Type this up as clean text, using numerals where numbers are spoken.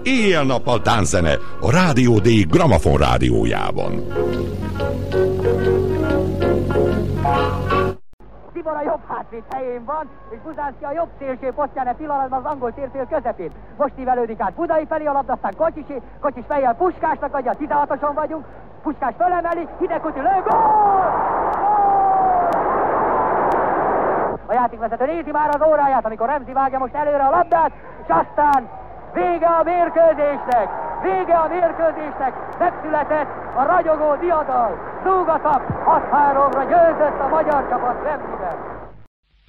éjjel-nappal tánczene a Rádió D Gramafon rádiójában. Tibor a jobb hátvéd helyén van, és Buzánszky a jobb szélső posztján e pillanatban az angol térfél közepén. Most ívelődik át Budai felé a labda, aztán Kocsisé, Kocsis fejjel Puskásnak adja, 16-oson vagyunk, Puskás fölemeli, Hidegkuti lő, gól! A játékvezető nézi már az óráját, amikor Remzi vágja most előre a labdát, és aztán vége a mérkőzésnek! Vége a mérkőzésnek! Megszületett a ragyogó diadal! Zúgatak! 6-3-ra győzött a magyar csapat Remziben!